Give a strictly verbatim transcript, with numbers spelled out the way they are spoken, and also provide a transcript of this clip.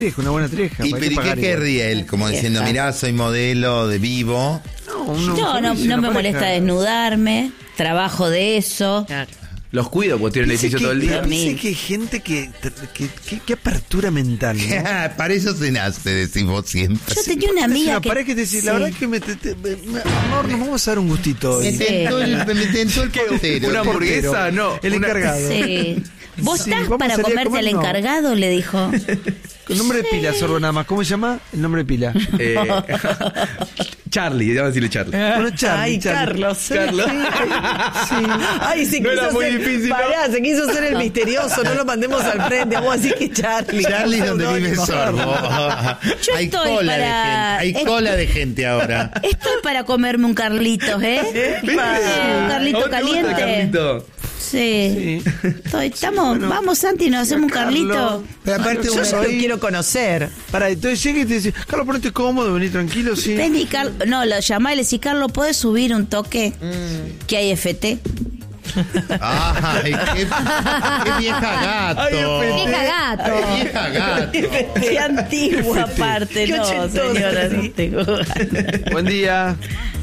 una buena treja. ¿Y, pero, ¿y qué querría él? Como diciendo, mirá, soy modelo de vivo. No, no, no, no me molesta desnudarme, trabajo de eso. Claro. Los cuido porque tienen el edificio que, todo el día. Dice que hay gente que... que, que, que apertura mental, ¿no? Para eso se nace, decimos siempre. Yo tenía una amiga una que... pareja que te decía, sí. la verdad que me, te, te, me, amor, nos vamos a dar un gustito hoy. Me tentó el, me tentó el portero. Una hamburguesa, no. El una... encargado. Sí. ¿Vos Sí, estás vamos para a salir a comerte comer, al no. encargado? Le dijo. Con nombre de pila, sorbo nada más. ¿Cómo se llama? El nombre de pila. Eh, Charlie, vamos a decirle Charlie. Bueno, Charlie, Ay, Charlie. Carlos. Carlos. Sí. Ay, se No quiso era muy ser, difícil, ¿no? pará, se quiso ser el misterioso, no lo mandemos al frente. Vamos a decir que Charlie. Charlie es donde vive Seudónimo. Sorbo. Yo Hay estoy cola de para- gente. Hay es- cola de gente ahora. Estoy para comerme un Carlitos, ¿eh? ¿Viste? Eh, un Carlito ¿A vos te gusta, caliente. Carlito? Sí. Sí. Estoy- estamos, vamos, Santi, nos hacemos un Carlito. Carlos. Pero aparte Yo uno ya lo ahí- quiero conocer. Pará, entonces llega y te dice, Carlos, ponete cómodo, vení tranquilo, sí. Vení, Carlos. No, lo llamá y le decís, Carlos, ¿podés subir un toque? Que hay F T. Ay, qué, qué vieja gato. Ay, Vieja gato. Ay, vieja gato. Qué antigua parte, Qué no, ochentosa, señora, sí. no tengo ganas. Buen día.